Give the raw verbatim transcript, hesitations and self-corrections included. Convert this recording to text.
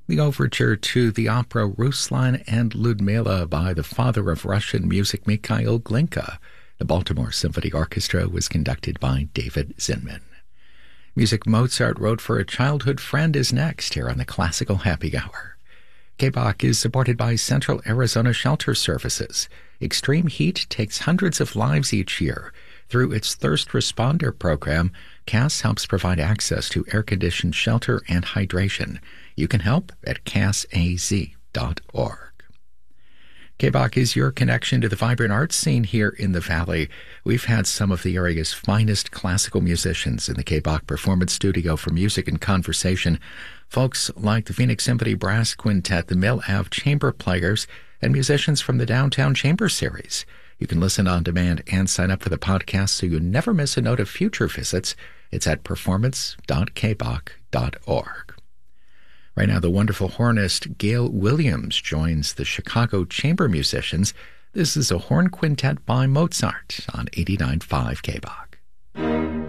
The overture to the opera Ruslan and Ludmila by the father of Russian music, Mikhail Glinka. The Baltimore Symphony Orchestra was conducted by David Zinman. Music Mozart wrote for a childhood friend is next here on the Classical Happy Hour. K B O C is supported by Central Arizona Shelter Services. Extreme heat takes hundreds of lives each year. Through its Thirst Responder program, C A S helps provide access to air-conditioned shelter and hydration. You can help at C A S A Z dot org. K B O C is your connection to the vibrant arts scene here in the Valley. We've had some of the area's finest classical musicians in the K B O C Performance Studio for music and conversation. Folks like the Phoenix Symphony Brass Quintet, the Mill Ave Chamber Players, and musicians from the Downtown Chamber Series. You can listen on demand and sign up for the podcast so you never miss a note of future visits. It's at performance dot k b o c dot org. Right now, the wonderful hornist Gail Williams joins the Chicago Chamber Musicians. This is a horn quintet by Mozart on eighty-nine point five K B O C.